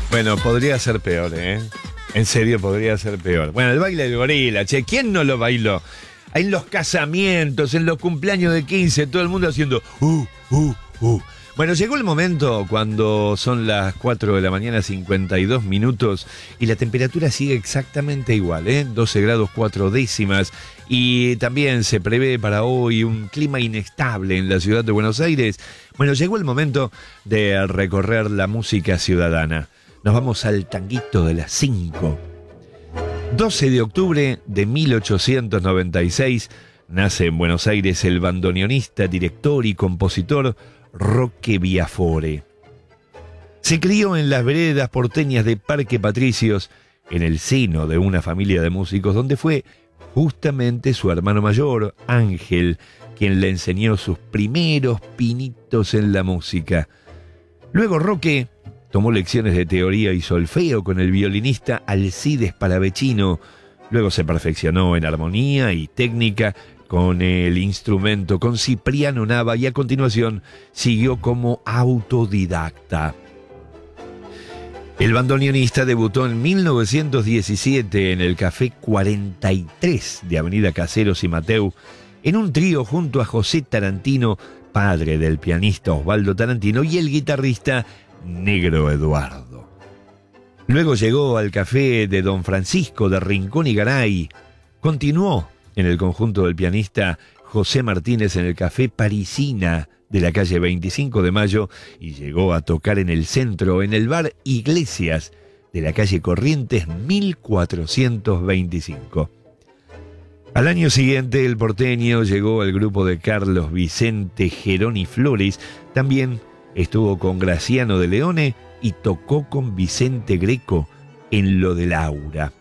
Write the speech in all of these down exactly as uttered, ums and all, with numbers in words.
Bueno, podría ser peor, ¿eh? En serio, podría ser peor. Bueno, el baile del gorila, che, ¿quién no lo bailó? En los casamientos, en los cumpleaños de quince, todo el mundo haciendo uh, uh, uh. Bueno, llegó el momento cuando son las cuatro de la mañana, cincuenta y dos minutos, y la temperatura sigue exactamente igual, ¿eh? doce grados cuatro décimas, y también se prevé para hoy un clima inestable en la ciudad de Buenos Aires. Bueno, llegó el momento de recorrer la música ciudadana. Nos vamos al tanguito de las cinco. doce de octubre de mil ochocientos noventa y seis, nace en Buenos Aires el bandoneonista, director y compositor Roque Biafore. Se crió en las veredas porteñas de Parque Patricios, en el seno de una familia de músicos, donde fue justamente su hermano mayor, Ángel, quien le enseñó sus primeros pinitos en la música. Luego Roque tomó lecciones de teoría y solfeo con el violinista Alcides Palavecino. Luego se perfeccionó en armonía y técnica con el instrumento con Cipriano Nava y a continuación siguió como autodidacta. El bandoneonista debutó en mil novecientos diecisiete en el Café cuarenta y tres de Avenida Caseros y Mateu en un trío junto a José Tarantino, padre del pianista Osvaldo Tarantino, y el guitarrista Negro Eduardo. Luego llegó al Café de Don Francisco de Rincón y Garay. Continuó en el conjunto del pianista José Martínez en el Café Parisina de la calle veinticinco de Mayo y llegó a tocar en el centro en el bar Iglesias de la calle Corrientes mil cuatrocientos veinticinco. Al año siguiente el porteño llegó al grupo de Carlos Vicente Geroni Flores. También estuvo con Graciano de Leone y tocó con Vicente Greco en Lo de Laura.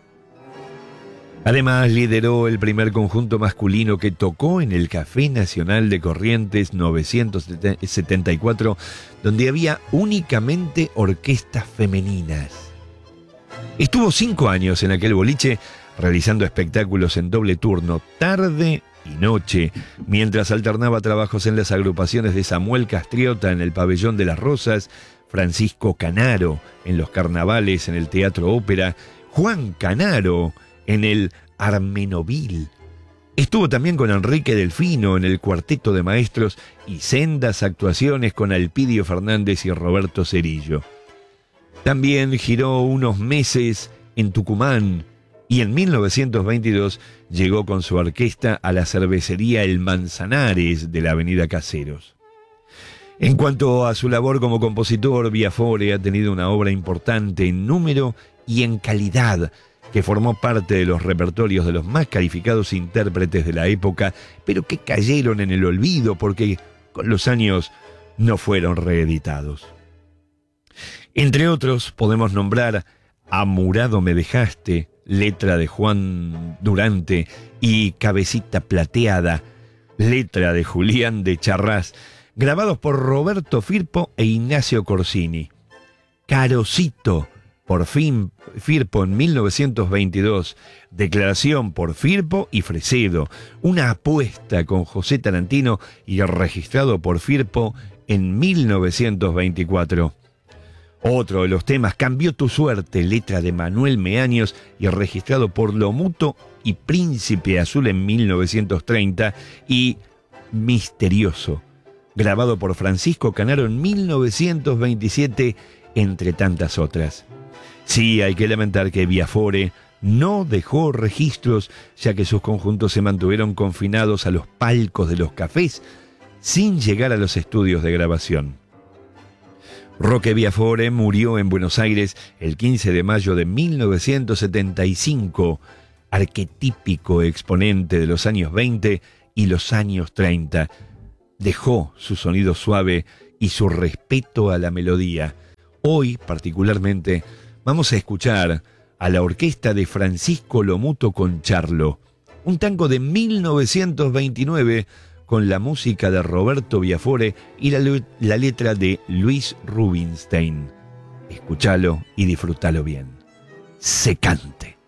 Además, lideró el primer conjunto masculino que tocó en el Café Nacional de Corrientes novecientos setenta y cuatro, donde había únicamente orquestas femeninas. Estuvo cinco años en aquel boliche realizando espectáculos en doble turno, tarde y noche, mientras alternaba trabajos en las agrupaciones de Samuel Castriota en el Pabellón de las Rosas, Francisco Canaro en los carnavales en el Teatro Ópera, Juan Canaro en el Armenovil. Estuvo también con Enrique Delfino en el Cuarteto de Maestros y sendas actuaciones con Alpidio Fernández y Roberto Cerillo. También giró unos meses en Tucumán y en mil novecientos veintidós llegó con su orquesta a la cervecería El Manzanares de la Avenida Caseros. En cuanto a su labor como compositor, Biafore ha tenido una obra importante en número y en calidad, que formó parte de los repertorios de los más calificados intérpretes de la época, pero que cayeron en el olvido porque con los años no fueron reeditados. Entre otros podemos nombrar Amurado me dejaste, letra de Juan Durante, y Cabecita plateada, letra de Julián de Charrás, grabados por Roberto Firpo e Ignacio Corsini. Carocito, por fin Firpo en mil novecientos veintidós, Declaración por Firpo y Fresedo, una apuesta con José Tarantino y registrado por Firpo en mil novecientos veinticuatro. Otro de los temas, Cambió tu suerte, letra de Manuel Meaños y registrado por Lomuto y Príncipe Azul en mil novecientos treinta, y Misterioso, grabado por Francisco Canaro en mil novecientos veintisiete, entre tantas otras. Sí, hay que lamentar que Biafore no dejó registros, ya que sus conjuntos se mantuvieron confinados a los palcos de los cafés, sin llegar a los estudios de grabación. Roque Biafore murió en Buenos Aires el quince de mayo de mil novecientos setenta y cinco, arquetípico exponente de los años veinte y los años treinta. Dejó su sonido suave y su respeto a la melodía. Hoy, particularmente, vamos a escuchar a la orquesta de Francisco Lomuto con Charlo, un tango de mil novecientos veintinueve con la música de Roberto Biafore y la, la letra de Luis Rubinstein. Escúchalo y disfrútalo bien. Se cante.